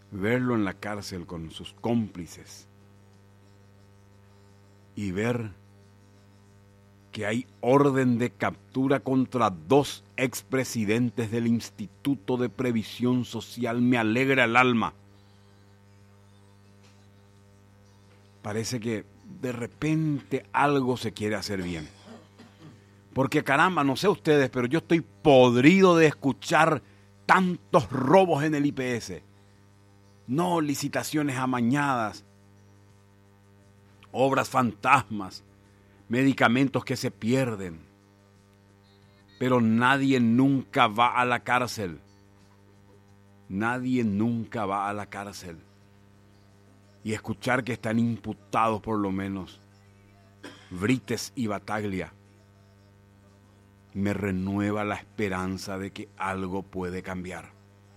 verlo en la cárcel con sus cómplices y ver que hay orden de captura contra 2 expresidentes del Instituto de Previsión Social, me alegra el alma. Parece que de repente algo se quiere hacer bien. Porque caramba, no sé ustedes, pero yo estoy podrido de escuchar tantos robos en el IPS. No licitaciones amañadas, obras fantasmas, medicamentos que se pierden. Pero nadie nunca va a la cárcel. Nadie nunca va a la cárcel. Y escuchar que están imputados por lo menos Brites y Battaglia me renueva la esperanza de que algo puede cambiar.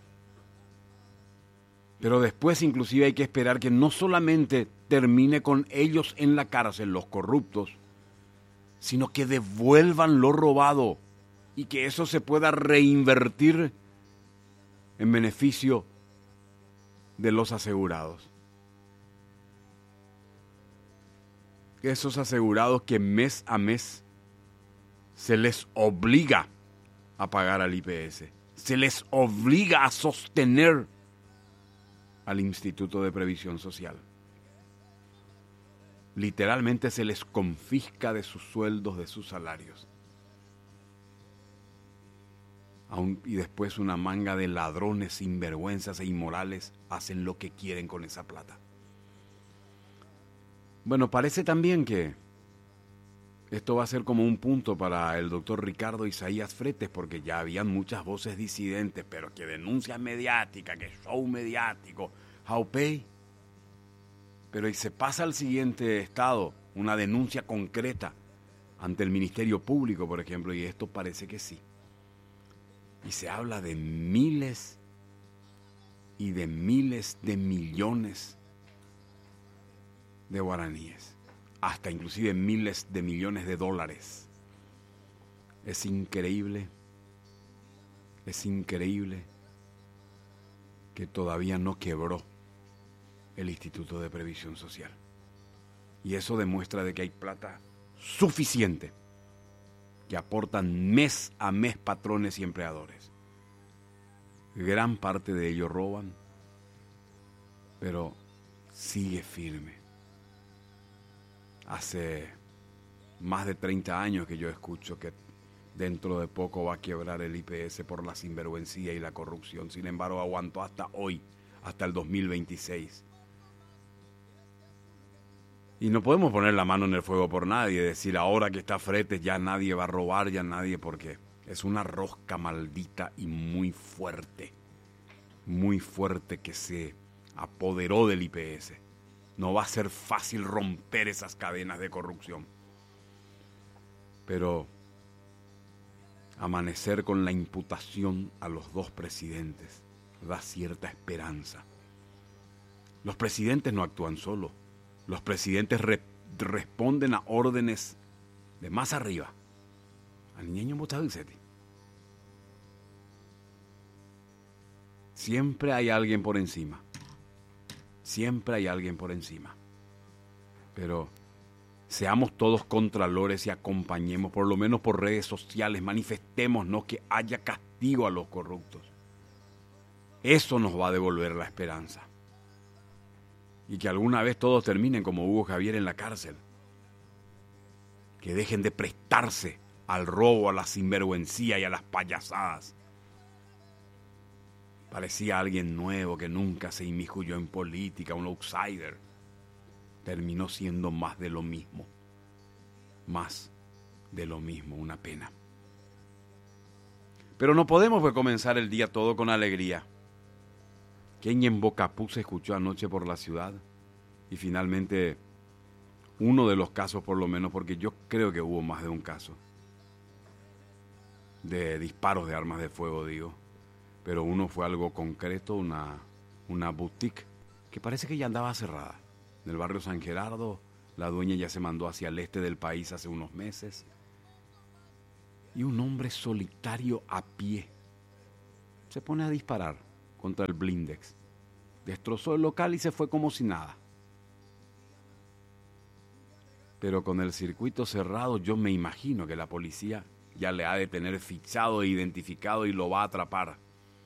Pero después inclusive hay que esperar que no solamente termine con ellos en la cárcel, los corruptos, sino que devuelvan lo robado y que eso se pueda reinvertir en beneficio de los asegurados. Esos asegurados que mes a mes se les obliga a pagar al IPS, se les obliga a sostener al Instituto de Previsión Social. Literalmente se les confisca de sus sueldos, de sus salarios. Y después una manga de ladrones, sinvergüenzas e inmorales hacen lo que quieren con esa plata. Bueno, parece también que esto va a ser como un punto para el doctor Ricardo Isaías Fretes, porque ya habían muchas voces disidentes, pero que denuncias mediáticas, que show mediático, how pay. Pero y se pasa al siguiente estado, una denuncia concreta ante el Ministerio Público, por ejemplo, y esto parece que sí. Y se habla de miles y de miles de millones de guaraníes, hasta inclusive miles de millones de dólares. Es increíble que todavía no quebró el Instituto de Previsión Social. Y eso demuestra de que hay plata suficiente que aportan mes a mes patrones y empleadores. Gran parte de ellos roban, pero sigue firme. Hace más de 30 años que yo escucho que dentro de poco va a quebrar el IPS por la sinvergüencía y la corrupción. Sin embargo, aguantó hasta hoy, hasta el 2026. Y no podemos poner la mano en el fuego por nadie, decir ahora que está Fretes ya nadie va a robar, ya nadie, porque es una rosca maldita y muy fuerte que se apoderó del IPS. No va a ser fácil romper esas cadenas de corrupción. Pero amanecer con la imputación a los 2 presidentes da cierta esperanza. Los presidentes no actúan solos. Los presidentes responden a órdenes de más arriba. Aniñeño Botaduceti. Siempre hay alguien por encima. Siempre hay alguien por encima. Pero seamos todos contralores y acompañemos, por lo menos por redes sociales, manifestémonos que haya castigo a los corruptos. Eso nos va a devolver la esperanza. Y que alguna vez todos terminen como Hugo Javier en la cárcel. Que dejen de prestarse al robo, a la sinvergüencía y a las payasadas. Parecía alguien nuevo que nunca se inmiscuyó en política, un outsider. Terminó siendo más de lo mismo. Más de lo mismo, una pena. Pero no podemos comenzar el día todo con alegría. ¿Quién en Bocapú se escuchó anoche por la ciudad? Y finalmente, uno de los casos por lo menos, porque yo creo que hubo más de un caso, de disparos de armas de fuego, digo. Pero uno fue algo concreto, una boutique, que parece que ya andaba cerrada. En el barrio San Gerardo, la dueña ya se mandó hacia el este del país hace unos meses. Y un hombre solitario a pie se pone a disparar contra el blindex. Destrozó el local y se fue como si nada. Pero con el circuito cerrado, yo me imagino que la policía ya le ha de tener fichado e identificado y lo va a atrapar.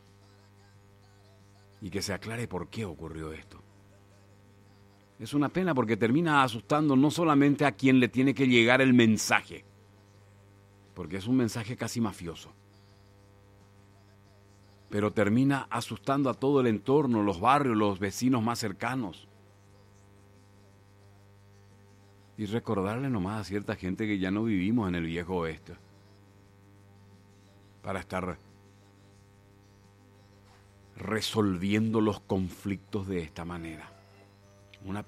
Y que se aclare por qué ocurrió esto. Es una pena porque termina asustando no solamente a quien le tiene que llegar el mensaje, porque es un mensaje casi mafioso, pero termina asustando a todo el entorno, los barrios, los vecinos más cercanos. Y recordarle nomás a cierta gente que ya no vivimos en el viejo oeste, para estar resolviendo los conflictos de esta manera. Una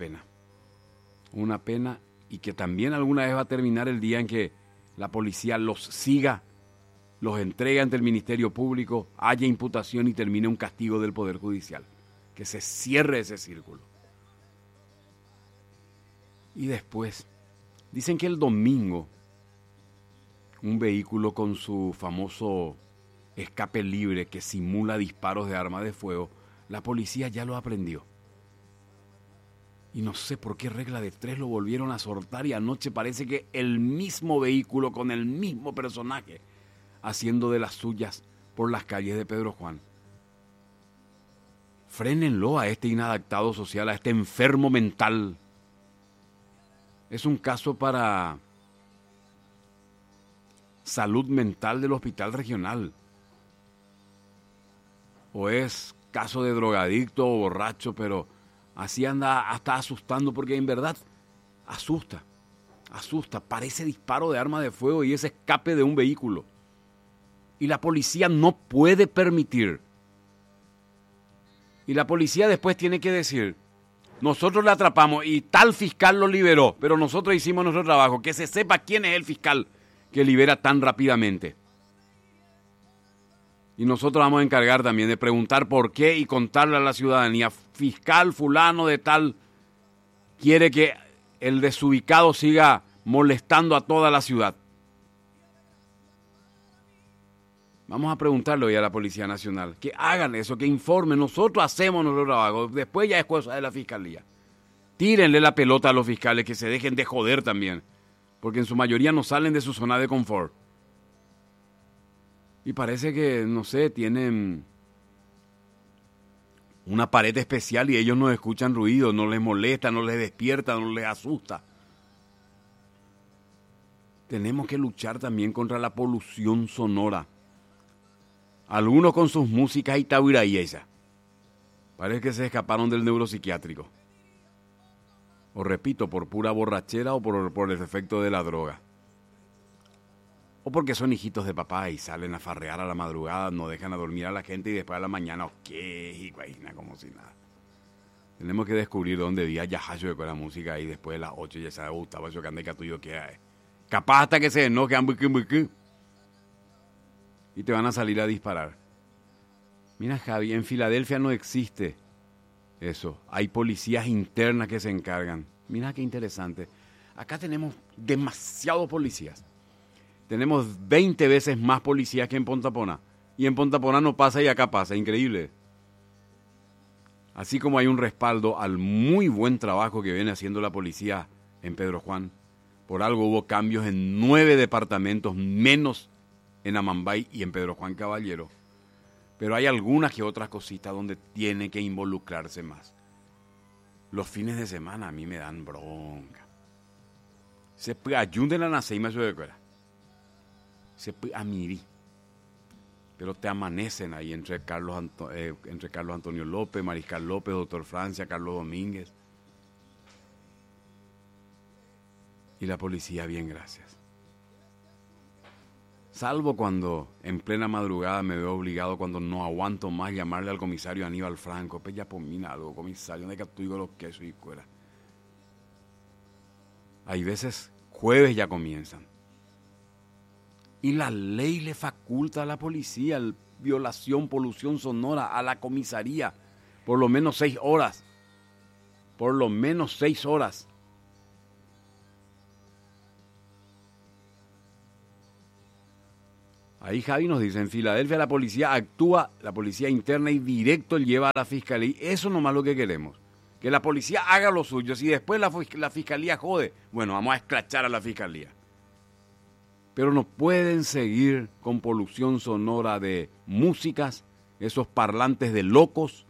pena, y que también alguna vez va a terminar el día en que la policía los siga, los entregue ante el Ministerio Público, haya imputación y termine un castigo del Poder Judicial. Que se cierre ese círculo. Y después, dicen que el domingo, un vehículo con su famoso escape libre que simula disparos de arma de fuego, la policía ya lo aprendió. Y no sé por qué regla de tres lo volvieron a soltar y anoche parece que el mismo vehículo con el mismo personaje haciendo de las suyas por las calles de Pedro Juan. Frénenlo a este inadaptado social, a este enfermo mental. Es un caso para salud mental del hospital regional. O es caso de drogadicto o borracho, pero así anda hasta asustando, porque en verdad asusta, parece disparo de arma de fuego y ese escape de un vehículo. Y la policía no puede permitir. Y la policía después tiene que decir, nosotros le atrapamos y tal fiscal lo liberó, pero nosotros hicimos nuestro trabajo, que se sepa quién es el fiscal que libera tan rápidamente. Y nosotros vamos a encargar también de preguntar por qué y contarle a la ciudadanía, fiscal fulano de tal quiere que el desubicado siga molestando a toda la ciudad. Vamos a preguntarle hoy a la Policía Nacional, que hagan eso, que informen, nosotros hacemos nuestro trabajo, después ya es cosa de la Fiscalía. Tírenle la pelota a los fiscales, que se dejen de joder también, porque en su mayoría no salen de su zona de confort. Y parece que, no sé, tienen una pared especial y ellos no escuchan ruido, no les molesta, no les despierta, no les asusta. Tenemos que luchar también contra la polución sonora. Algunos con sus músicas y tahuira y ella. Parece que se escaparon del neuropsiquiátrico. O repito, por pura borrachera o por el efecto de la droga. O porque son hijitos de papá y salen a farrear a la madrugada, no dejan a dormir a la gente y después a la mañana, ok, y como si nada. Tenemos que descubrir dónde día ya hayo con la música y después de las 8 ya se ha gustado eso que ande que tuyo que hay. Capaz hasta que se enoje, y te van a salir a disparar. Mira, Javi, en Filadelfia no existe eso. Hay policías internas que se encargan. Mira qué interesante. Acá tenemos demasiados policías. Tenemos 20 veces más policías que en Pontapona. Y en Pontapona no pasa y acá pasa. Increíble. Así como hay un respaldo al muy buen trabajo que viene haciendo la policía en Pedro Juan. Por algo hubo cambios en 9 departamentos, menos en Amambay y en Pedro Juan Caballero. Pero hay algunas que otras cositas donde tiene que involucrarse más. Los fines de semana a mí me dan bronca. Se ayuden a nacer y de fuera. Se amiri. Pero te amanecen ahí entre Carlos Antonio López, Mariscal López, Doctor Francia, Carlos Domínguez. Y la policía, bien, gracias. Salvo cuando en plena madrugada me veo obligado, cuando no aguanto más, llamarle al comisario Aníbal Franco. Pues ya pomina algo, comisario, no hay que tuyo los quesos y cuera. Hay veces, jueves ya comienzan. Y la ley le faculta a la policía, violación, polución sonora, a la comisaría, por lo menos 6 horas. Por lo menos 6 horas. Ahí Javi nos dice, en Filadelfia la policía actúa, la policía interna y directo lleva a la fiscalía. Eso nomás lo que queremos. Que la policía haga lo suyo. Si después la fiscalía jode, bueno, vamos a escrachar a la fiscalía. Pero no pueden seguir con polución sonora de músicas, esos parlantes de locos,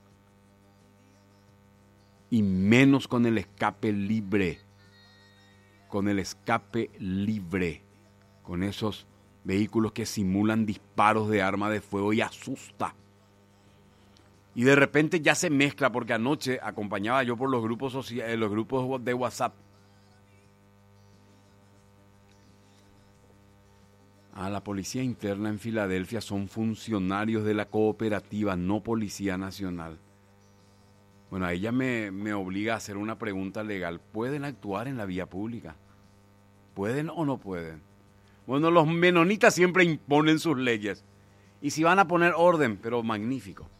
y menos con el escape libre. Con el escape libre. Con esos vehículos que simulan disparos de arma de fuego y asusta. Y de repente ya se mezcla, porque anoche acompañaba yo por los grupos de WhatsApp a la policía interna en Filadelfia. Son funcionarios de la cooperativa, no Policía Nacional. Bueno, a ella me obliga a hacer una pregunta legal. ¿Pueden actuar en la vía pública? ¿Pueden o no pueden? Bueno, los menonitas siempre imponen sus leyes. Y si van a poner orden, pero magnífico.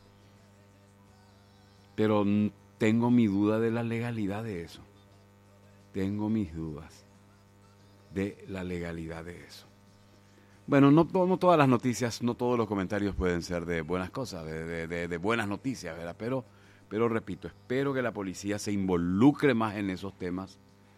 Pero tengo mi duda de la legalidad de eso. Tengo mis dudas de la legalidad de eso. Bueno, no todas las noticias, no todos los comentarios pueden ser de buenas cosas, de buenas noticias, ¿verdad? Pero repito, espero que la policía se involucre más en esos temas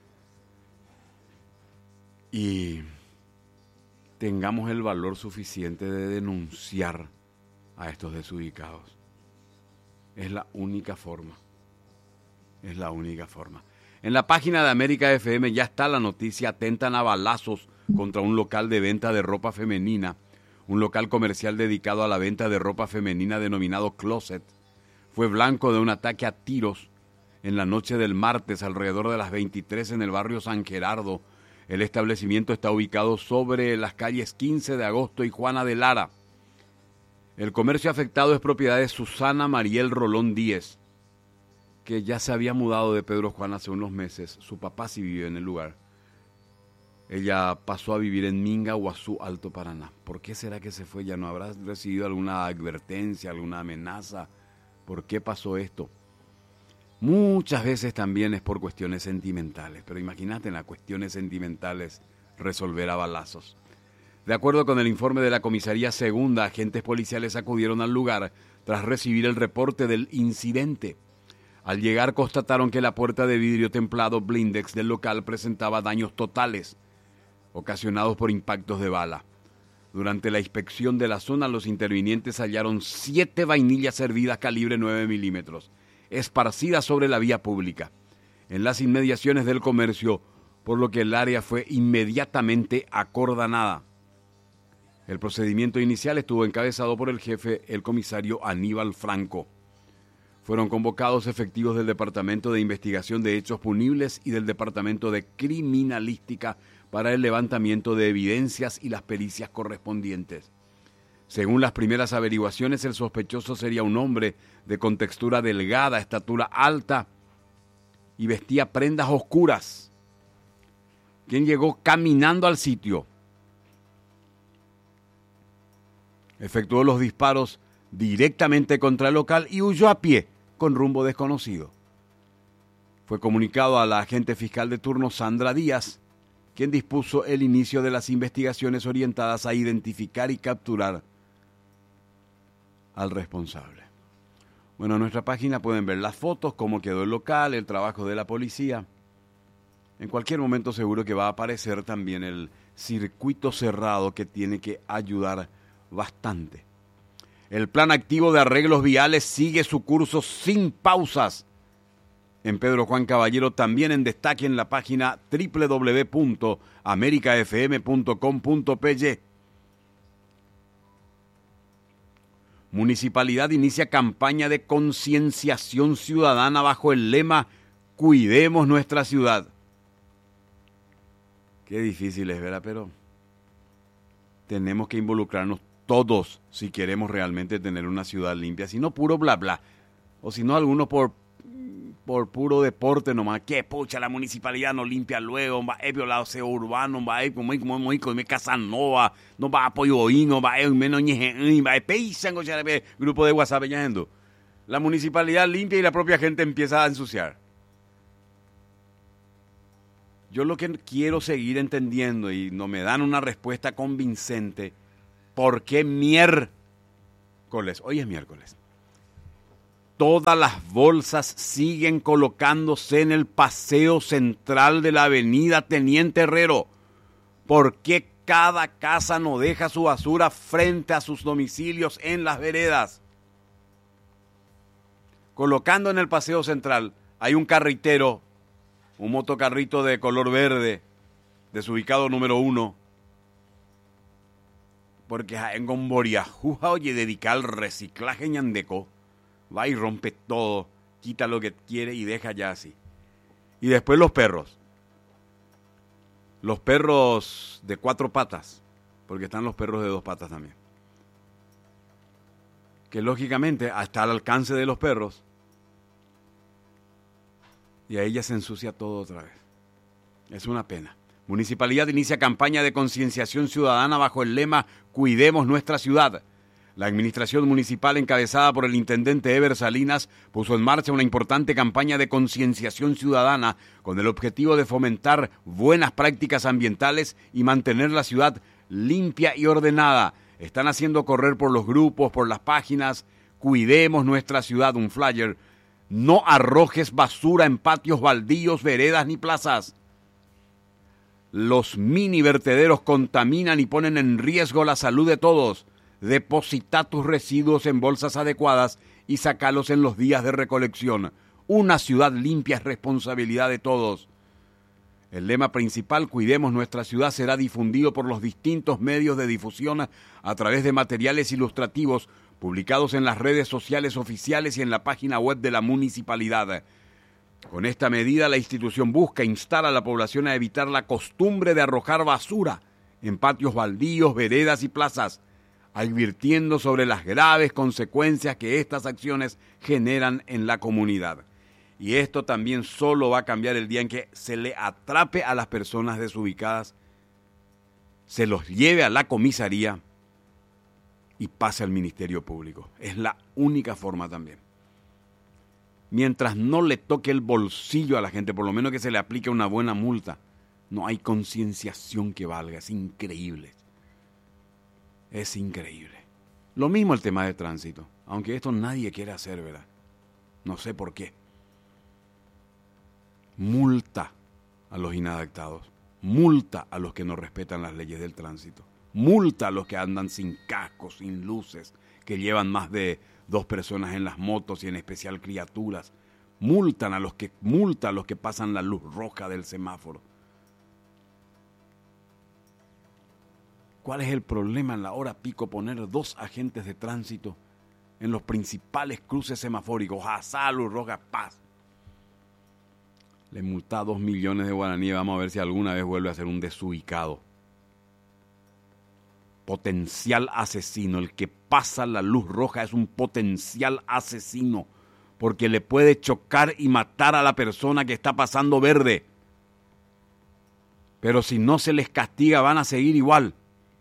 y tengamos el valor suficiente de denunciar a estos desubicados. Es la única forma. Es la única forma. En la página de América FM ya está la noticia: atentan a balazos contra un local de venta de ropa femenina, un local comercial dedicado a la venta de ropa femenina denominado Closet. Fue blanco de un ataque a tiros en la noche del martes alrededor de las 23 en el barrio San Gerardo. El establecimiento está ubicado sobre las calles 15 de agosto y Juana de Lara. El comercio afectado es propiedad de Susana Mariel Rolón Díez, que ya se había mudado de Pedro Juan hace unos meses. Su papá sí vive en el lugar. Ella pasó a vivir en Minga, Guazú, Alto Paraná. ¿Por qué será que se fue? ¿Ya no habrá recibido alguna advertencia, alguna amenaza? ¿Por qué pasó esto? Muchas veces también es por cuestiones sentimentales, pero imagínate en las cuestiones sentimentales resolver a balazos. De acuerdo con el informe de la Comisaría Segunda, agentes policiales acudieron al lugar tras recibir el reporte del incidente. Al llegar constataron que la puerta de vidrio templado blindex del local presentaba daños totales, ocasionados por impactos de bala. Durante la inspección de la zona, los intervinientes hallaron 7 vainillas hervidas calibre 9 milímetros, esparcidas sobre la vía pública, en las inmediaciones del comercio, por lo que el área fue inmediatamente acordonada. El procedimiento inicial estuvo encabezado por el jefe, el comisario Aníbal Franco. Fueron convocados efectivos del Departamento de Investigación de Hechos Punibles y del Departamento de Criminalística para el levantamiento de evidencias y las pericias correspondientes. Según las primeras averiguaciones, el sospechoso sería un hombre de contextura delgada, estatura alta y vestía prendas oscuras, quien llegó caminando al sitio. Efectuó los disparos directamente contra el local y huyó a pie con rumbo desconocido. Fue comunicado a la agente fiscal de turno Sandra Díaz, quien dispuso el inicio de las investigaciones orientadas a identificar y capturar al responsable. Bueno, en nuestra página pueden ver las fotos, cómo quedó el local, el trabajo de la policía. En cualquier momento seguro que va a aparecer también el circuito cerrado que tiene que ayudar bastante. El plan activo de arreglos viales sigue su curso sin pausas. En Pedro Juan Caballero, también en destaque en la página www.americafm.com.py. Municipalidad inicia campaña de concienciación ciudadana bajo el lema Cuidemos nuestra ciudad. Qué difícil es, ¿verdad? Pero tenemos que involucrarnos todos si queremos realmente tener una ciudad limpia, si no puro bla bla, o si no algunos por puro deporte nomás, que pucha la municipalidad no limpia luego, va a violado sea urbano, va a como me Casanova, no va a apoyo no va a menos va a peisango grupo de WhatsApp yendo. La municipalidad limpia y la propia gente empieza a ensuciar. Yo lo que quiero seguir entendiendo y no me dan una respuesta convincente, ¿Por qué miércoles? Hoy es miércoles. Todas las bolsas siguen colocándose en el paseo central de la avenida Teniente Herrero. ¿Por qué cada casa no deja su basura frente a sus domicilios en las veredas? Colocando en el paseo central hay un carritero, un motocarrito de color verde, desubicado número 1, porque en Gomboriajuja, oye, dedica al reciclaje ñandeco, va y rompe todo, quita lo que quiere y deja ya así. Y después los perros de 4 patas, porque están los perros de 2 patas también, que lógicamente está al alcance de los perros, y ahí ya se ensucia todo otra vez. Es una pena. Municipalidad inicia campaña de concienciación ciudadana bajo el lema Cuidemos nuestra ciudad. La administración municipal, encabezada por el intendente Eber Salinas, puso en marcha una importante campaña de concienciación ciudadana con el objetivo de fomentar buenas prácticas ambientales y mantener la ciudad limpia y ordenada. Están haciendo correr por los grupos, por las páginas. Cuidemos nuestra ciudad, un flyer. No arrojes basura en patios baldíos, veredas ni plazas. Los mini vertederos contaminan y ponen en riesgo la salud de todos. Deposita tus residuos en bolsas adecuadas y sacalos en los días de recolección. Una ciudad limpia es responsabilidad de todos. El lema principal, Cuidemos nuestra ciudad, será difundido por los distintos medios de difusión a través de materiales ilustrativos publicados en las redes sociales oficiales y en la página web de la municipalidad. Con esta medida, la institución busca instar a la población a evitar la costumbre de arrojar basura en patios baldíos, veredas y plazas, advirtiendo sobre las graves consecuencias que estas acciones generan en la comunidad. Y esto también solo va a cambiar el día en que se le atrape a las personas desubicadas, se los lleve a la comisaría y pase al Ministerio Público. Es la única forma también. Mientras no le toque el bolsillo a la gente, por lo menos que se le aplique una buena multa, no hay concienciación que valga. Es increíble. Es increíble. Lo mismo el tema de tránsito, aunque esto nadie quiere hacer, ¿verdad? No sé por qué. Multa a los inadaptados, multa a los que no respetan las leyes del tránsito, multa a los que andan sin cascos, sin luces, que llevan más de 2 personas en las motos y en especial criaturas. Multa a los que pasan la luz roja del semáforo. ¿Cuál es el problema en la hora pico poner 2 agentes de tránsito en los principales cruces semafóricos? Azá, luz roja, paz. Le multa 2 millones de guaraníes. Vamos a ver si alguna vez vuelve a ser un desubicado. Potencial asesino. El que pasa la luz roja es un potencial asesino, porque le puede chocar y matar a la persona que está pasando verde. Pero si no se les castiga, van a seguir igual.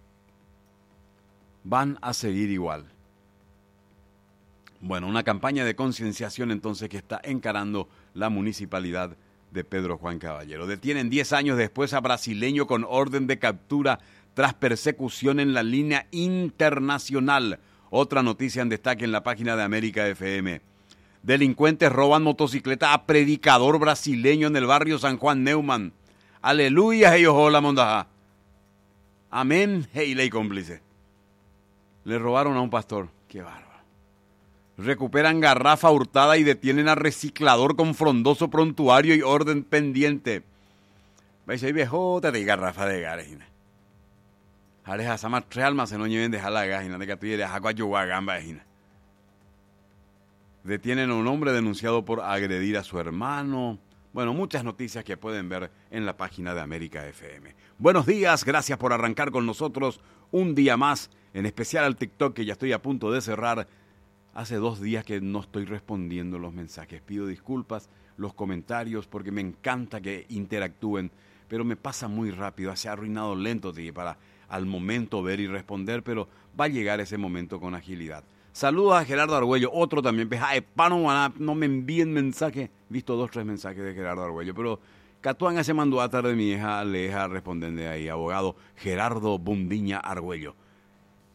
Van a seguir igual. Bueno, una campaña de concienciación entonces que está encarando la municipalidad de Pedro Juan Caballero. Detienen 10 años después a brasileño con orden de captura tras persecución en la línea internacional. Otra noticia en destaque en la página de América FM. Delincuentes roban motocicleta a predicador brasileño en el barrio San Juan Neumann. Aleluya, ellos hola mondaja. Amén, hey ley cómplice. Le robaron a un pastor. Qué bárbaro. Recuperan garrafa hurtada y detienen a reciclador con frondoso prontuario y orden pendiente. ¿Veis ahí viejo? Te di garrafa de garejina. Jales a sama 3 almacenos lleven de jala gajina de que tú de jaco a yuagamba gajina. Detienen a un hombre denunciado por agredir a su hermano. Bueno, muchas noticias que pueden ver en la página de América FM. Buenos días, gracias por arrancar con nosotros un día más, en especial al TikTok que ya estoy a punto de cerrar. Hace 2 días que no estoy respondiendo los mensajes. Pido disculpas, los comentarios, porque me encanta que interactúen, pero me pasa muy rápido. Se ha arruinado lento para al momento ver y responder, pero va a llegar ese momento con agilidad. Saludos a Gerardo Argüello, otro también. No me envíen mensajes. He visto 2 o 3 mensajes de Gerardo Argüello, pero Catuanga se mandó a tarde mi hija, le deja responder de ahí. Abogado Gerardo Bundiña Argüello.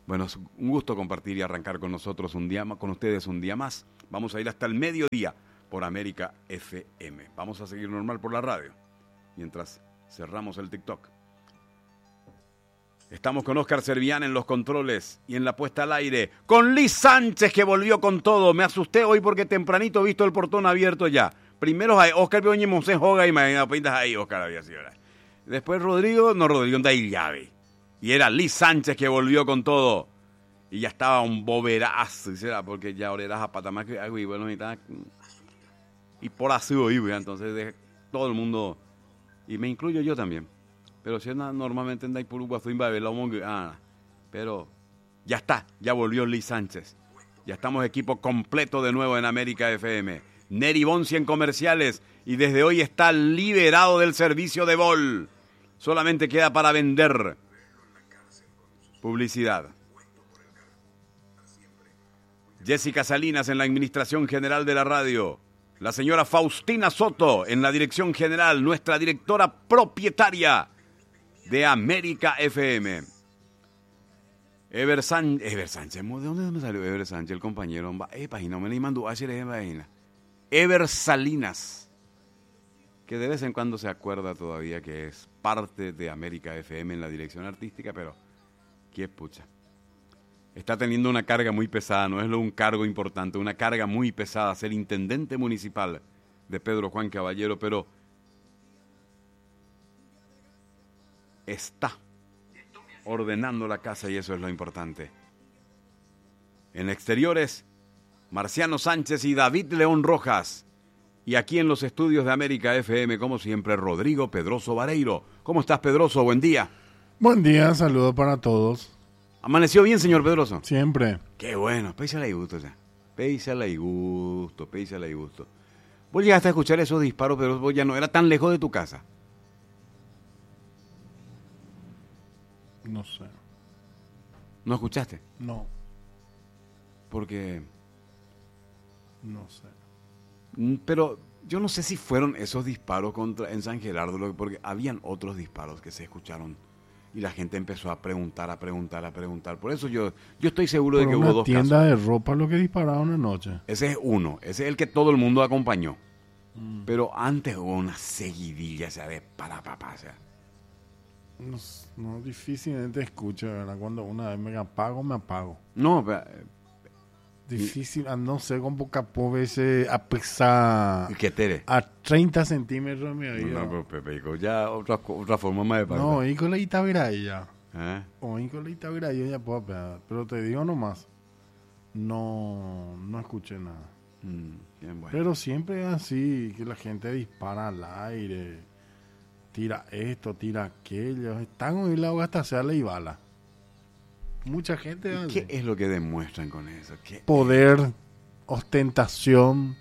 Bueno, es un gusto compartir y arrancar con nosotros un día más, con ustedes un día más. Vamos a ir hasta el mediodía por América FM. Vamos a seguir normal por la radio, mientras cerramos el TikTok. Estamos con Oscar Servián en los controles y en la puesta al aire, con Liz Sánchez que volvió con todo. Me asusté hoy porque tempranito he visto el portón abierto ya. Primero Oscar Bioñi Monse Joga y Marina Pintas ahí, Oscar había sido. Después Rodrigo de ahí llave. Y era Liz Sánchez que volvió con todo. Y ya estaba un boberazo, porque ya ahora era Zapata más que y bueno, y por así hoy, entonces todo el mundo, y me incluyo yo también. Pero si normalmente en por pero ya está, ya volvió Liz Sánchez. Ya estamos equipo completo de nuevo en América FM. Neri Bonzi en comerciales y desde hoy está liberado del servicio de Vol. Solamente queda para vender publicidad. Jessica Salinas en la administración general de la radio. La señora Faustina Soto en la dirección general, nuestra directora propietaria de América FM. Ever Sánchez, ¿de dónde me salió Ever Sánchez, el compañero? Página, me le mandó a hacer página. Ever Salinas, que de vez en cuando se acuerda todavía que es parte de América FM en la dirección artística, pero qué pucha. Está teniendo una carga muy pesada, no es un cargo importante, una carga muy pesada, ser intendente municipal de Pedro Juan Caballero, pero está ordenando la casa y eso es lo importante. En exteriores, Marciano Sánchez y David León Rojas. Y aquí en los estudios de América FM, como siempre, Rodrigo Pedroso Vareiro. ¿Cómo estás, Pedroso? Buen día. Buen día, saludos para todos. ¿Amaneció bien, señor Pedroso? Siempre. Qué bueno, péisala y gusto ya. Péisala y gusto. ¿Vos llegaste a escuchar esos disparos, pero vos ya no era tan lejos de tu casa? No sé. ¿No escuchaste? No. Porque... No sé. Pero yo no sé si fueron esos disparos en San Gerardo, porque habían otros disparos que se escucharon. Y la gente empezó a preguntar. Por eso yo estoy seguro de que hubo dos casos. Una tienda de ropa lo que dispararon anoche. Ese es uno. Ese es el que todo el mundo acompañó. Pero antes hubo una seguidilla, ¿sabes? O sea. No, difícilmente escucho, ¿verdad? Cuando una vez me apago. No, pero... Difícil, no sé, con poca veces a pesar a 30 centímetros de mi oído. No, pero Pepe, ya otra forma más de pagar. No, y con la Itavira ya. O con la Itavira ya puedo pegar. Pero te digo nomás, no escuché nada. Bien bueno. Pero siempre es así, que la gente dispara al aire, tira esto, tira aquello. Están en la hasta hacerle y bala. Mucha gente hace. ¿Qué es lo que demuestran con eso? Poder, ostentación.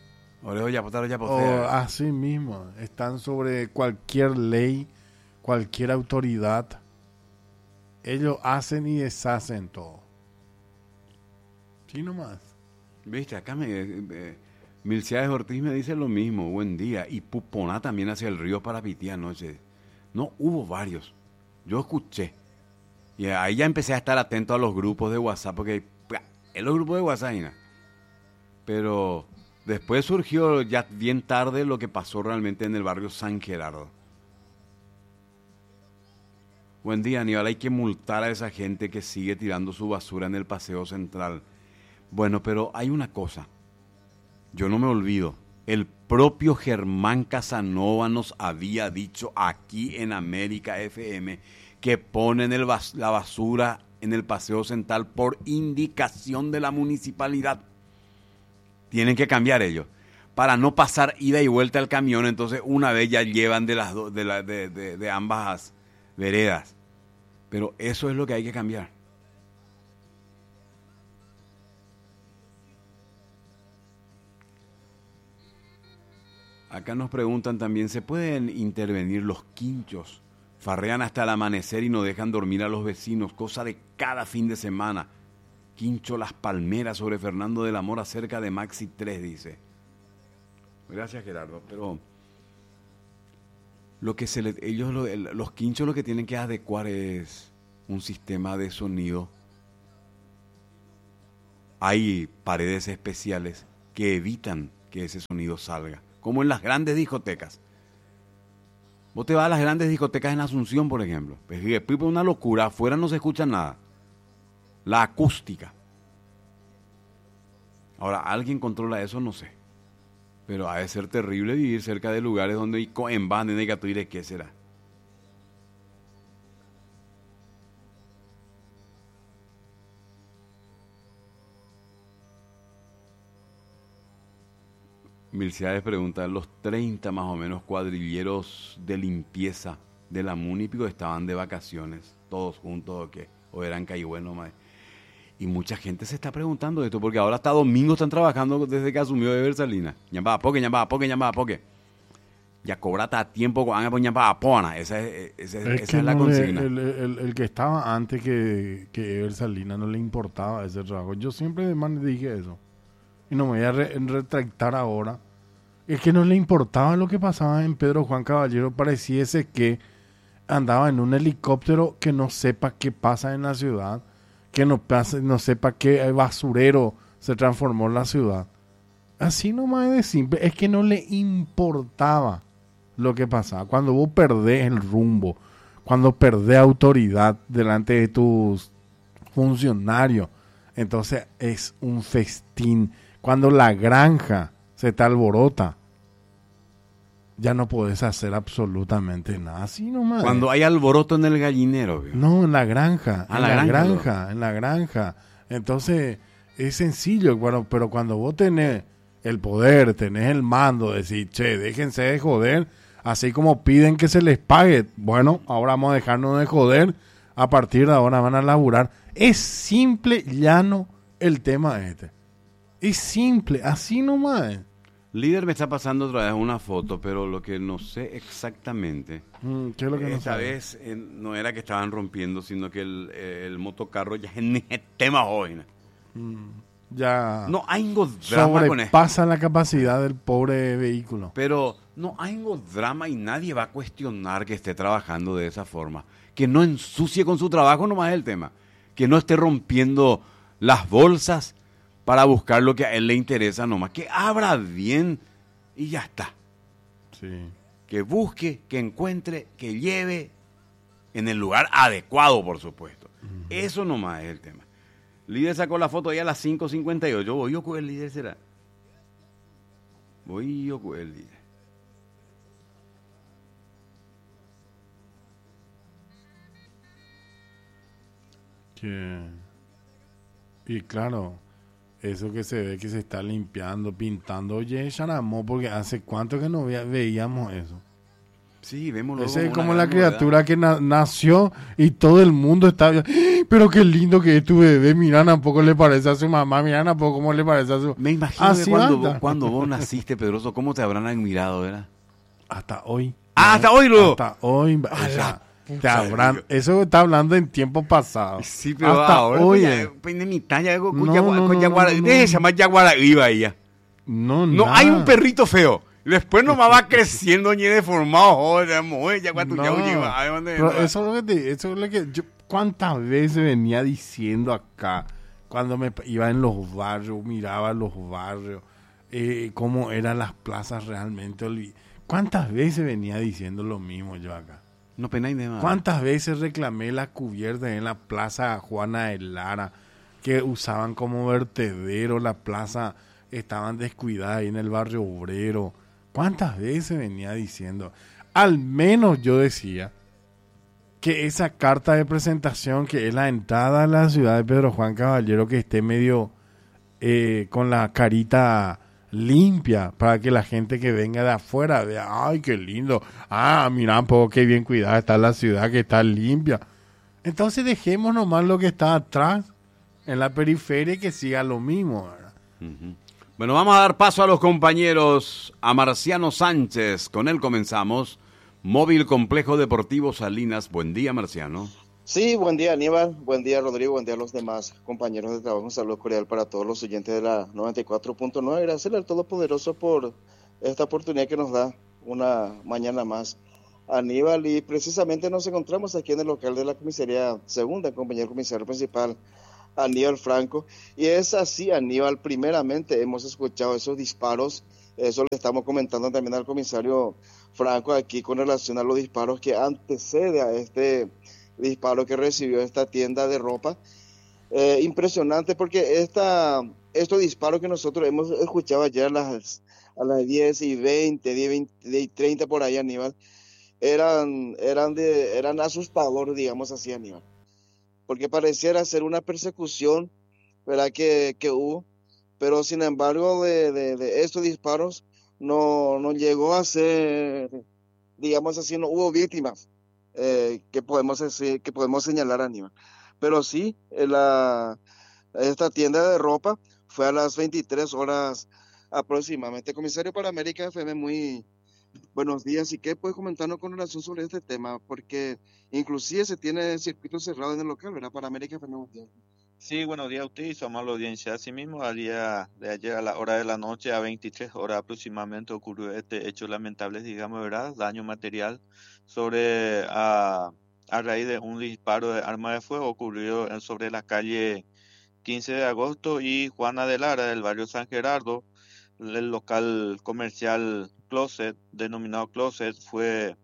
Así mismo. Están sobre cualquier ley, cualquier autoridad. Ellos hacen y deshacen todo. Sí, nomás. Viste, acá Milciades Ortiz me dice lo mismo. Buen día. Y Puponá también hacia el río Parapití anoche. No, hubo varios. Yo escuché. Y ahí ya empecé a estar atento a los grupos de WhatsApp, porque en los grupos de WhatsApp, pero después surgió ya bien tarde lo que pasó realmente en el barrio San Gerardo. Buen día, Aníbal, hay que multar a esa gente que sigue tirando su basura en el Paseo Central. Bueno, pero hay una cosa, yo no me olvido, el propio Germán Casanova nos había dicho aquí en América FM que ponen la basura en el Paseo Central por indicación de la municipalidad. Tienen que cambiar ellos. Para no pasar ida y vuelta al camión, entonces una vez ya llevan de ambas veredas. Pero eso es lo que hay que cambiar. Acá nos preguntan también, ¿se pueden intervenir los quinchos? Farrean hasta el amanecer y no dejan dormir a los vecinos, cosa de cada fin de semana. Quincho Las Palmeras sobre Fernando de la Mora, cerca de Maxi 3, dice. Gracias, Gerardo, pero lo que los quinchos lo que tienen que adecuar es un sistema de sonido hay paredes especiales que evitan que ese sonido salga, como en las grandes discotecas. Vos te vas a las grandes discotecas en Asunción, por ejemplo. Es una locura, afuera no se escucha nada. La acústica. Ahora, ¿alguien controla eso? No sé. Pero ha de ser terrible vivir cerca de lugares donde hay en van de negatuire, ¿qué será? Milciades pregunta, los 30 más o menos cuadrilleros de limpieza de la Munípico estaban de vacaciones, todos juntos o qué, o eran caigüenos más. Y mucha gente se está preguntando esto, porque ahora hasta domingo están trabajando desde que asumió Eber Salinas. Ñamba poque. Ya cobrata a tiempo, ñamba a pona. Esa es la consigna. El que estaba antes que Eber Salinas no le importaba ese trabajo. Yo siempre dije eso. Y no me voy a retractar ahora. Es que no le importaba lo que pasaba en Pedro Juan Caballero. Pareciese que andaba en un helicóptero que no sepa qué pasa en la ciudad, que no sepa qué basurero se transformó en la ciudad. Así nomás de simple. Es que no le importaba lo que pasaba. Cuando vos perdés el rumbo, cuando perdés autoridad delante de tus funcionarios, entonces es un festín. Cuando la granja se te alborota, ya no podés hacer absolutamente nada. Así nomás. Cuando hay alboroto en el gallinero. ¿Vio? No, en la granja. En la granja. Entonces, es sencillo, bueno, pero cuando vos tenés el poder, tenés el mando, decir, che, déjense de joder, así como piden que se les pague, bueno, ahora vamos a dejarnos de joder, a partir de ahora van a laburar. Es simple, llano el tema este. Es simple, así nomás. Líder me está pasando otra vez una foto, pero lo que no sé exactamente. ¿Qué es lo que no esta vez no era que estaban rompiendo, sino que el motocarro ya es tema hoy. Ya no hay drama con eso. Sobrepasa la capacidad del pobre vehículo. Pero no hay drama y nadie va a cuestionar que esté trabajando de esa forma. Que no ensucie con su trabajo nomás es el tema. Que no esté rompiendo las bolsas para buscar lo que a él le interesa nomás. Que abra bien y ya está. Sí. Que busque, que encuentre, que lleve en el lugar adecuado, por supuesto. Eso nomás es el tema. Líder sacó la foto ya a las 5:58. Voy yo con el líder, ¿será? Voy yo con el líder. Y claro, eso que se ve que se está limpiando, pintando. Oye, Charamó, porque hace cuánto que no veíamos eso. Sí, vemos luego. Ese es como la criatura que nació y todo el mundo está... Pero qué lindo que es tu bebé. Mira, tampoco le parece a su mamá. Mira, tampoco cómo le parece a su... Me imagino que cuando vos naciste, Pedroso, ¿cómo te habrán admirado, verdad? Hasta hoy. Hasta hoy, luego. Hasta hoy. Eso está hablando en tiempo pasado. Sí, pero hasta ahora hoy. No hay un perrito feo. Después nomás va creciendo ni deformado. Pero eso es lo que yo cuántas veces venía diciendo acá cuando me iba en los barrios, miraba los barrios, cómo eran las plazas realmente. ¿Cuántas veces venía diciendo lo mismo yo acá? No penáis de más. ¿Cuántas veces reclamé las cubiertas en la plaza Juana de Lara que usaban como vertedero? La plaza estaban descuidadas ahí en el barrio obrero. ¿Cuántas veces venía diciendo? Al menos yo decía que esa carta de presentación, que es la entrada a la ciudad de Pedro Juan Caballero, que esté medio con la carita limpia, para que la gente que venga de afuera vea, ay, qué lindo, mira un poco qué bien cuidada está la ciudad, que está limpia. Entonces dejemos nomás lo que está atrás, en la periferia, y que siga lo mismo, ¿verdad? Uh-huh. Bueno, vamos a dar paso a los compañeros, a Marciano Sánchez. Con él comenzamos. Móvil Complejo Deportivo Salinas. Buen día, Marciano. Sí, buen día, Aníbal. Buen día, Rodrigo. Buen día a los demás compañeros de trabajo. Un saludo cordial para todos los oyentes de la 94.9. Gracias al Todopoderoso por esta oportunidad que nos da una mañana más. Aníbal, y precisamente nos encontramos aquí en el local de la comisaría segunda, compañero comisario principal Aníbal Franco. Y es así, Aníbal, primeramente hemos escuchado esos disparos, eso le estamos comentando también al comisario Franco aquí con relación a los disparos que antecede a este disparo que recibió esta tienda de ropa. Impresionante porque estos disparos que nosotros hemos escuchado ayer a las 10:20, 10:30 por ahí, Aníbal, eran asustadores, digamos así, Aníbal, porque pareciera ser una persecución, ¿verdad? Que hubo, pero sin embargo de estos disparos no llegó a ser, digamos así, no hubo víctimas que podemos decir, que podemos señalar, Aníbal. Pero sí, esta tienda de ropa fue a las 23 horas aproximadamente. Comisario para América FM, muy buenos días. ¿Y qué puedes comentarnos con relación sobre este tema? Porque inclusive se tiene circuito cerrado en el local, ¿verdad? Para América FM. Buenos días. Sí, buenos días a usted y su amable audiencia. Asimismo, al día de ayer a la hora de la noche, a 23 horas aproximadamente, ocurrió este hecho lamentable, digamos, ¿verdad? Daño material a raíz de un disparo de arma de fuego ocurrido sobre la calle 15 de agosto y Juana de Lara, del barrio San Gerardo. El local comercial Closet, denominado Closet, fue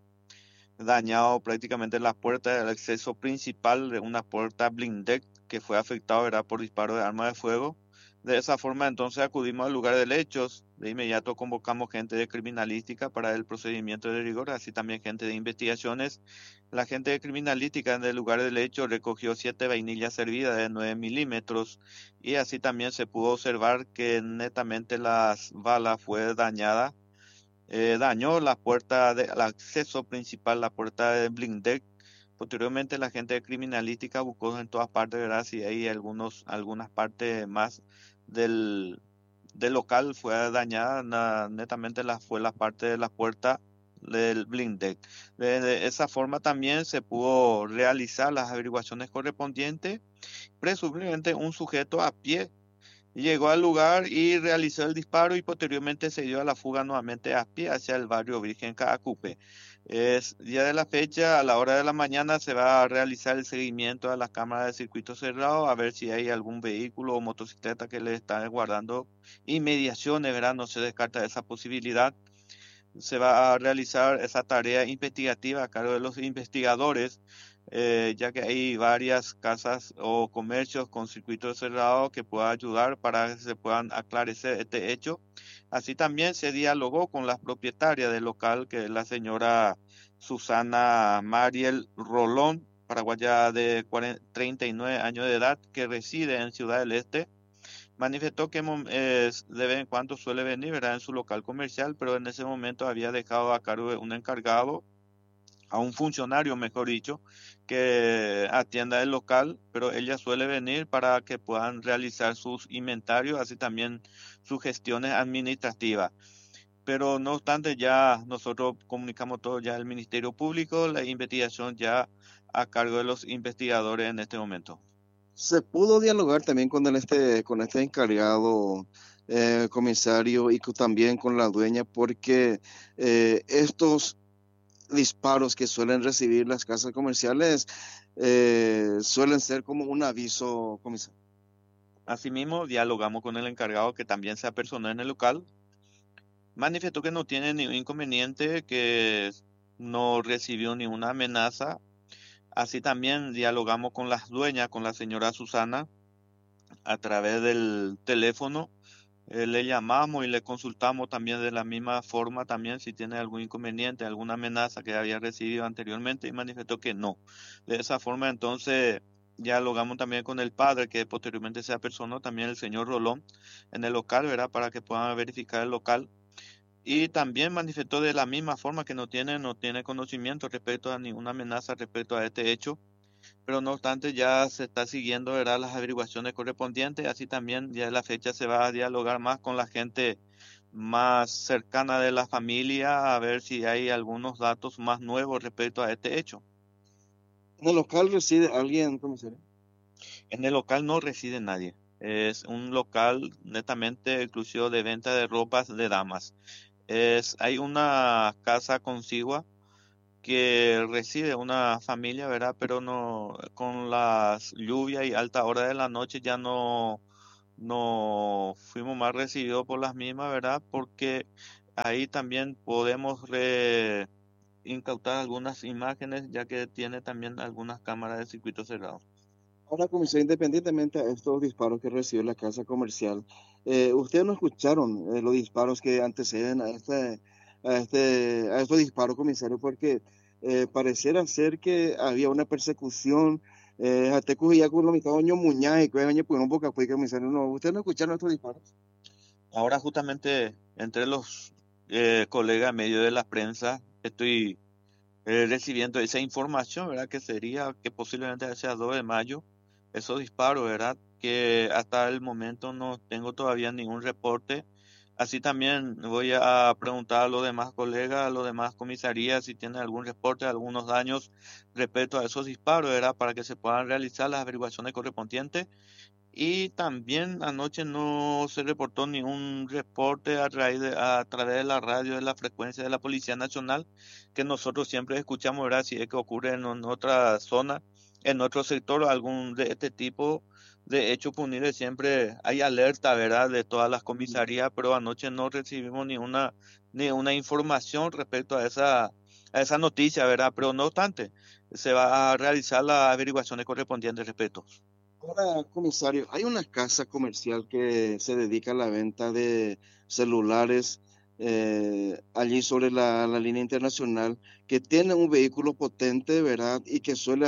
dañado prácticamente la puerta del acceso principal de una puerta blindada que fue afectado, ¿verdad?, por disparo de arma de fuego. De esa forma entonces acudimos al lugar del hechos, de inmediato convocamos gente de criminalística para el procedimiento de rigor, así también gente de investigaciones. La gente de criminalística en el lugar del hecho recogió 7 vainillas servidas de 9 milímetros y así también se pudo observar que netamente las balas fue dañada. Dañó la puerta del acceso principal, la puerta de blindec. Posteriormente la gente de criminalística buscó en todas partes, ¿verdad? Si hay algunas partes más del, del local fue dañada, netamente fue la parte de la puerta del blindec. De esa forma también se pudo realizar las averiguaciones correspondientes. Presumiblemente un sujeto a pie llegó al lugar y realizó el disparo y posteriormente se dio a la fuga nuevamente a pie hacia el barrio Virgen Caacupe. Es día de la fecha, a la hora de la mañana se va a realizar el seguimiento a las cámaras de circuito cerrado a ver si hay algún vehículo o motocicleta que le está guardando inmediaciones, ¿verdad? No se descarta esa posibilidad. Se va a realizar esa tarea investigativa a cargo de los investigadores, ya que hay varias casas o comercios con circuito cerrado que puedan ayudar para que se puedan aclarecer este hecho. Así también se dialogó con la propietaria del local, que es la señora Susana Mariel Rolón, paraguaya de 39 años de edad, que reside en Ciudad del Este. Manifestó que de vez en cuando suele venir, ¿verdad?, en su local comercial, pero en ese momento había dejado a cargo de un encargado, a un funcionario, mejor dicho, que atienda el local, pero ella suele venir para que puedan realizar sus inventarios, así también sus gestiones administrativas. Pero no obstante, ya nosotros comunicamos todo ya al Ministerio Público, la investigación ya a cargo de los investigadores en este momento. Se pudo dialogar también con este encargado, comisario, y también con la dueña, porque estos disparos que suelen recibir las casas comerciales suelen ser como un aviso, comisario. Asimismo, dialogamos con el encargado, que también se apersonó en el local. Manifestó que no tiene ningún inconveniente, que no recibió ninguna amenaza. Así también dialogamos con las dueñas, con la señora Susana, a través del teléfono. Le llamamos y le consultamos también de la misma forma, también si tiene algún inconveniente, alguna amenaza que había recibido anteriormente, y manifestó que no. De esa forma entonces dialogamos también con el padre, que posteriormente se apersonó, también el señor Rolón, en el local, ¿verdad?, para que puedan verificar el local. Y también manifestó de la misma forma que no tiene conocimiento respecto a ninguna amenaza respecto a este hecho, pero no obstante ya se está siguiendo, ¿verdad?, las averiguaciones correspondientes. Así también ya en la fecha se va a dialogar más con la gente más cercana de la familia a ver si hay algunos datos más nuevos respecto a este hecho. ¿En el local reside alguien, comisario? En el local no reside nadie. Es un local netamente exclusivo de venta de ropas de damas. Hay una casa consigua que reside una familia, ¿verdad? Pero no, con las lluvias y alta hora de la noche ya no fuimos más recibidos por las mismas, ¿verdad? Porque ahí también podemos incautar algunas imágenes, ya que tiene también algunas cámaras de circuito cerrado. Ahora, comisario, independientemente a estos disparos que recibió la casa comercial, ¿ustedes no escucharon los disparos que anteceden a estos disparos, comisario? Porque pareciera ser que había una persecución. Hasta que ya con lo mitad año muñaje, que año pues un boca pues, comisario, no, ¿ustedes no escucharon estos disparos? Ahora justamente entre los colegas medio de la prensa estoy recibiendo esa información, ¿verdad? Que sería que posiblemente sea 2 de mayo, esos disparos, ¿verdad? Que hasta el momento no tengo todavía ningún reporte. Así también voy a preguntar a los demás colegas, a los demás comisarías si tienen algún reporte de algunos daños respecto a esos disparos, ¿verdad? Para que se puedan realizar las averiguaciones correspondientes. Y también anoche no se reportó ningún reporte a través de la radio de la frecuencia de la Policía Nacional, que nosotros siempre escuchamos, ¿verdad? Si es que ocurre en otra zona, en otro sector, algún de este tipo de hecho punible, siempre hay alerta, ¿verdad? De todas las comisarías, pero anoche no recibimos ni una información respecto a esa noticia, ¿verdad? Pero no obstante, se va a realizar las averiguaciones correspondientes respecto. Ahora, comisario, hay una casa comercial que se dedica a la venta de celulares allí sobre la línea internacional, que tiene un vehículo potente, ¿verdad? Y que suele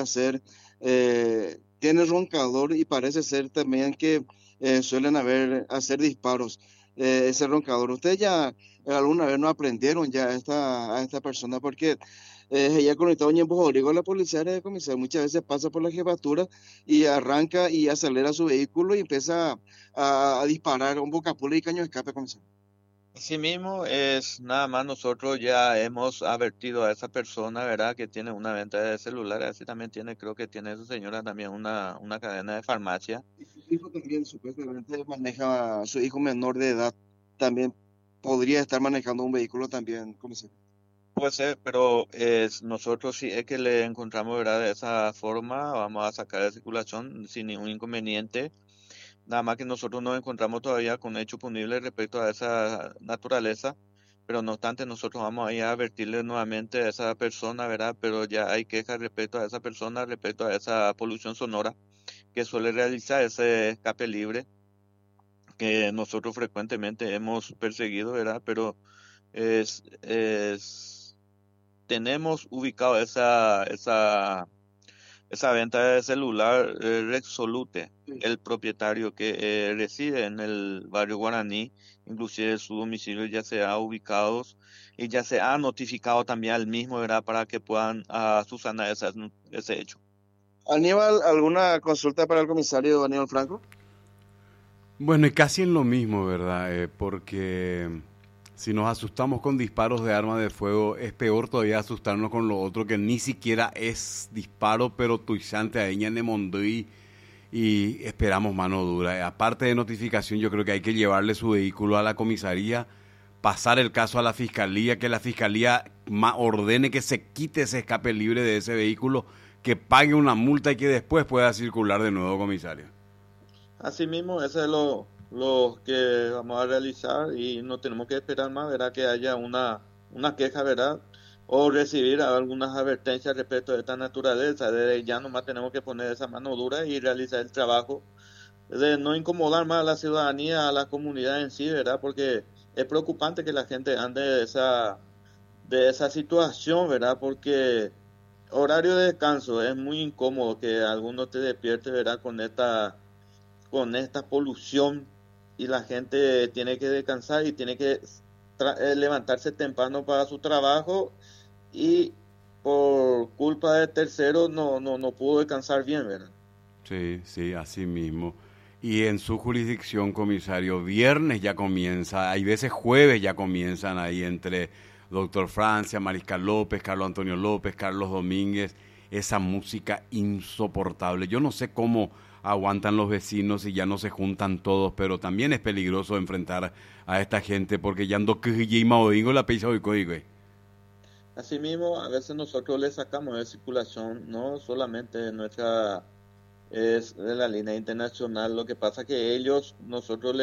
tiene roncador y parece ser también que suelen hacer disparos. Ese roncador, ¿ustedes ya alguna vez no aprendieron ya a esta persona? Porque ella conectado en Rodrigo a la policía de comisario muchas veces pasa por la jefatura y arranca y acelera su vehículo y empieza a disparar un bocapula y caño de escape, comisario. Asimismo, es nada más nosotros ya hemos advertido a esa persona, ¿verdad? Que tiene una venta de celulares, así también tiene, creo que tiene su señora también una cadena de farmacia. Y su hijo también supuestamente maneja, su hijo menor de edad también podría estar manejando un vehículo también, comisario. Puede ser, pero nosotros si es que le encontramos, ¿verdad? De esa forma, vamos a sacar de circulación sin ningún inconveniente. Nada más que nosotros nos encontramos todavía con hecho punible respecto a esa naturaleza, pero no obstante nosotros vamos a ir a advertirle nuevamente a esa persona, ¿verdad? Pero ya hay quejas respecto a esa persona, respecto a esa polución sonora que suele realizar ese escape libre que nosotros frecuentemente hemos perseguido, ¿verdad? Pero tenemos ubicado esa venta de celular, Rexolute, Sí. el propietario que reside en el barrio Guaraní, inclusive su domicilio ya se ha ubicado y ya se ha notificado también al mismo, ¿verdad? Para que puedan subsanar ese hecho. Aníbal, ¿alguna consulta para el comisario Aníbal Franco? Bueno, y casi en lo mismo, ¿verdad? Porque si nos asustamos con disparos de arma de fuego, es peor todavía asustarnos con lo otro que ni siquiera es disparo, pero tuizante a Eña Nemondui y esperamos mano dura. Aparte de notificación, yo creo que hay que llevarle su vehículo a la comisaría, pasar el caso a la fiscalía, que la fiscalía ordene que se quite ese escape libre de ese vehículo, que pague una multa y que después pueda circular de nuevo, comisario. Asimismo, eso es lo que vamos a realizar y no tenemos que esperar más, ¿verdad? Que haya una queja, ¿verdad? O recibir algunas advertencias respecto de esta naturaleza. Desde ya nomás tenemos que poner esa mano dura y realizar el trabajo de no incomodar más a la ciudadanía, a la comunidad en sí, ¿verdad? Porque es preocupante que la gente ande de esa situación, ¿verdad? Porque horario de descanso es muy incómodo que alguno te despierte, ¿verdad? Con esta polución y la gente tiene que descansar y tiene que levantarse temprano para su trabajo y por culpa de terceros no pudo descansar bien, ¿verdad? Sí, así mismo. Y en su jurisdicción, comisario, viernes ya comienza, hay veces jueves ya comienzan ahí entre Doctor Francia, Mariscal López, Carlos Antonio López, Carlos Domínguez, esa música insoportable. Yo no sé cómo aguantan los vecinos y ya no se juntan todos, pero también es peligroso enfrentar a esta gente porque ya ando que y maodingo la pisa hoy. Asimismo, a veces nosotros le sacamos de circulación, no solamente de es de la línea internacional, lo que pasa que ellos, nosotros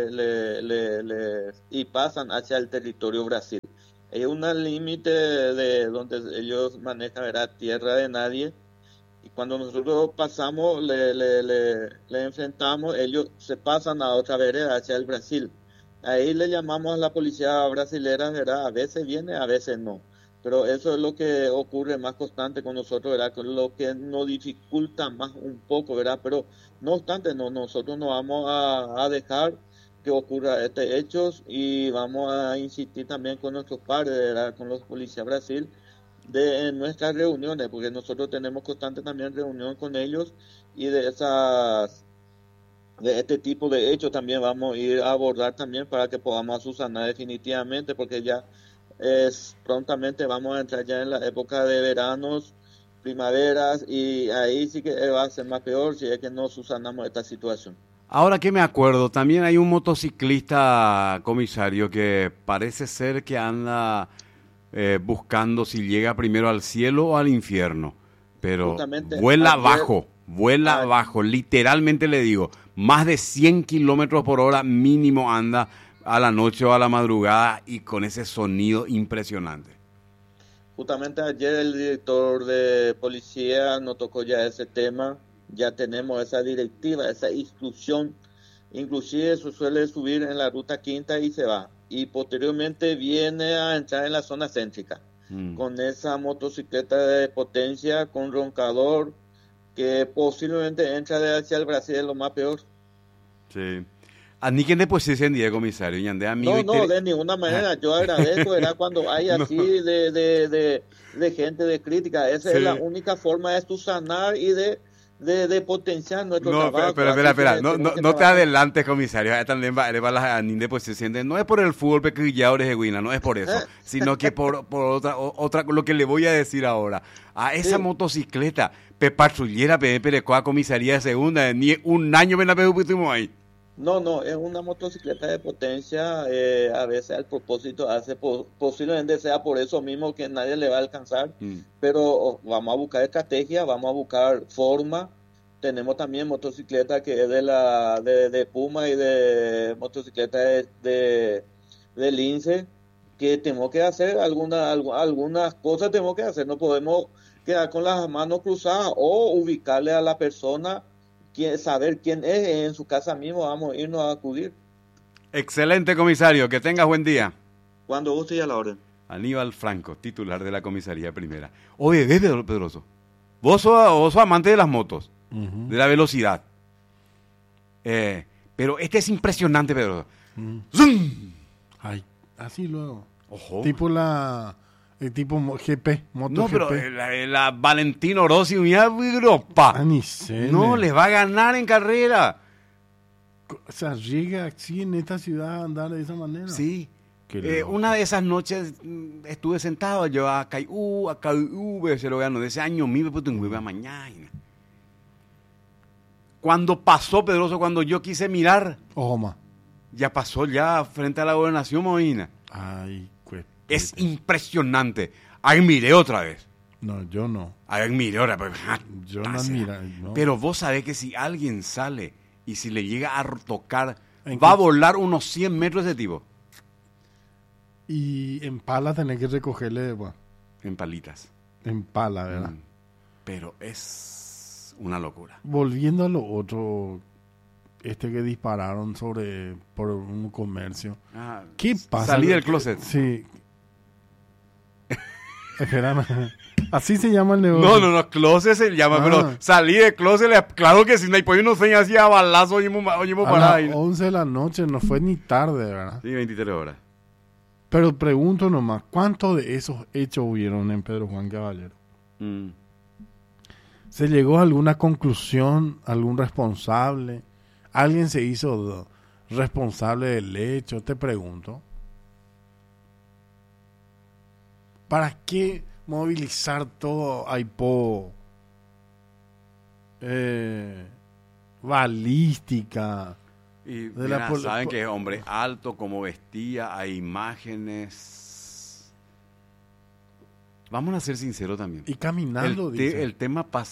y pasan hacia el territorio Brasil. Hay un límite de donde ellos manejan, ¿verdad? Tierra de nadie, y cuando nosotros pasamos, le enfrentamos, ellos se pasan a otra vereda hacia el Brasil. Ahí le llamamos a la policía brasilera, ¿verdad? A veces viene, a veces no. Pero eso es lo que ocurre más constante con nosotros, ¿verdad? Con lo que nos dificulta más un poco, ¿verdad? Pero no obstante, nosotros no vamos a dejar que ocurra este hecho y vamos a insistir también con nuestros padres, ¿verdad? Con los policías Brasil, en nuestras reuniones, porque nosotros tenemos constante también reunión con ellos y de este tipo de hechos también vamos a ir a abordar también para que podamos subsanar definitivamente, porque ya prontamente vamos a entrar ya en la época de veranos, primaveras, y ahí sí que va a ser más peor si es que no subsanamos esta situación. Ahora que me acuerdo, también hay un motociclista, comisario, que parece ser que anda buscando si llega primero al cielo o al infierno, pero Justamente vuela bajo, literalmente le digo, más de 100 kilómetros por hora mínimo anda a la noche o a la madrugada y con ese sonido impresionante. Justamente ayer el director de policía nos tocó ya ese tema, ya tenemos esa directiva, esa instrucción, inclusive se suele subir en la ruta quinta y se va, y posteriormente viene a entrar en la zona céntrica, con esa motocicleta de potencia, con roncador, que posiblemente entra hacia el Brasil, es lo más peor. Sí. ¿A ni quién después se encendía, comisario? Y andé a mí No, de ninguna manera. Yo agradezco, era cuando hay así de gente de crítica. Esa es la única forma de subsanar y de potenciar nuestro trabajo. Pero espera. No te adelantes, comisario. También va la después se sienten. No es por el fútbol pequillado de Huila, no es por eso. Sino que por otra, lo que le voy a decir ahora. A esa motocicleta, patrullera, perecoa comisaría de segunda, ni un año ven la pusimos ahí. No, es una motocicleta de potencia, a veces al propósito posiblemente sea por eso mismo que nadie le va a alcanzar, pero vamos a buscar estrategia, vamos a buscar forma. Tenemos también motocicleta que es de Puma y de motocicleta de Lince, que tenemos que hacer algunas cosas, tenemos que hacer, no podemos quedar con las manos cruzadas o ubicarle a la persona, saber quién es en su casa mismo, vamos a irnos a acudir. Excelente, comisario, que tengas buen día. Cuando guste y a la orden. Aníbal Franco, titular de la comisaría primera. Oye, ¿ves, Pedroso? Vos sos amante de las motos, de la velocidad. Pero este es impresionante, Pedroso. ¡Zum! Ay, así luego. Ojo. Tipo GP, moto no, GP. Pero la Valentino Rossi, mira, Europa. No, les va a ganar en carrera. Se arriesga así en esta ciudad a andar de esa manera. Sí. Una de esas noches estuve sentado yo a KU, se lo gano de ese año, mi mañana. Cuando pasó, Pedroso, cuando yo quise mirar, ya pasó ya frente a la gobernación, Moina. Ay, es impresionante. Admiré otra vez. No, yo no. Admiré otra vez. Yo no admiro. No. Pero vos sabés que si alguien sale y si le llega a tocar, va a volar unos 100 metros ese tipo. Y en pala tenés que recogerle, bueno. En palitas. En pala, ¿verdad? Pero es una locura. Volviendo a lo otro, que dispararon por un comercio. ¿Qué pasa? Salí del closet. Sí. Espérame. Así se llama el negocio. No, closet se llama, pero salí del closet, claro que sí, no hay pues unos sueños así a balazo, oímos para ahí. A las 11 de la noche, no fue ni tarde, ¿verdad? Sí, 23 horas. Pero pregunto nomás, ¿cuántos de esos hechos hubieron en Pedro Juan Caballero? ¿Se llegó a alguna conclusión, algún responsable? ¿Alguien se hizo responsable del hecho? Te pregunto. ¿Para qué movilizar todo AIPO? Balística. Y saben que es hombre alto, como vestía, hay imágenes. Vamos a ser sinceros también. Y caminando, dice. El tema pasa